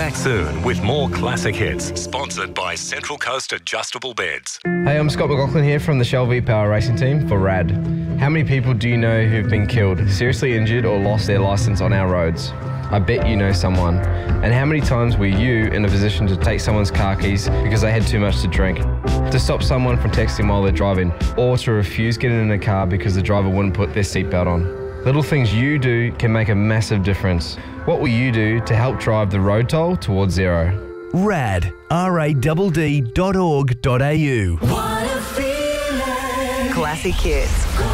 back soon with more classic hits, sponsored by Central Coast Adjustable Beds. Hey, I'm Scott McLaughlin here from the Shell V-Power Racing Team for RAD. How many people do you know who've been killed, seriously injured or lost their licence on our roads? I bet you know someone. And how many times were you in a position to take someone's car keys because they had too much to drink? To stop someone from texting while they're driving, or to refuse getting in a car because the driver wouldn't put their seatbelt on? Little things you do can make a massive difference. What will you do to help drive the road toll towards zero? RAD, radd.org.au. What a feeling. Classic hits.